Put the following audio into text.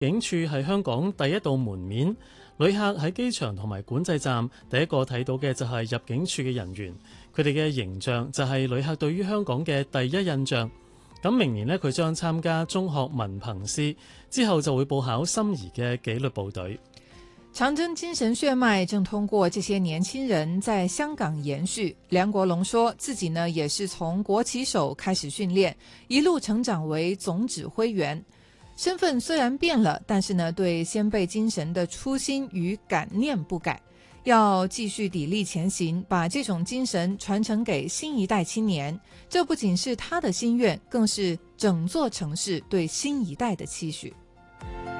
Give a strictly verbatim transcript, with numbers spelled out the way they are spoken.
境處係香港第一道門面，旅客喺機場同埋管制站第一個睇到嘅就係入境處嘅人員，佢哋嘅形象就係旅客對於香港嘅第一印象。咁明年呢，佢將參加中學文憑試，之後就會報考心儀嘅紀律部隊。 長征精神血脈正通過這些年輕人在香港延續。梁國龍說自己呢也是從國旗手開始訓練，一路成長為總指揮員。身份雖然變了，但是呢對先輩精神的初心與感念不改，要繼續砥礪前行，把這種精神傳承給新一代青年。這不僅是他的心願，更是整座城市對新一代的期許。